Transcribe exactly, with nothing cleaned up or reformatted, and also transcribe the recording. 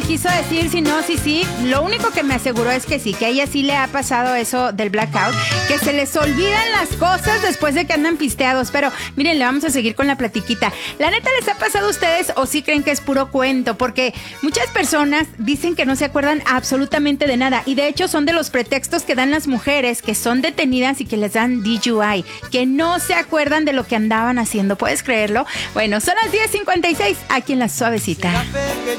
quiso decir si no, sí, sí. Lo único que me aseguró es que sí, que a ella sí le ha pasado eso del blackout, que se les olvidan las cosas después de que andan pisteados. Pero miren, le vamos a seguir con la platiquita. ¿La neta les ha pasado a ustedes o sí creen que es puro cuento? Porque muchas personas dicen que no se acuerdan absolutamente de nada, y de hecho son de los pretextos que dan las mujeres que son detenidas y que les dan D U I, que no se acuerdan de lo que andaban haciendo. ¿Puedes creerlo? Bueno, son las diez cincuenta y seis aquí en La Suavecita. Café que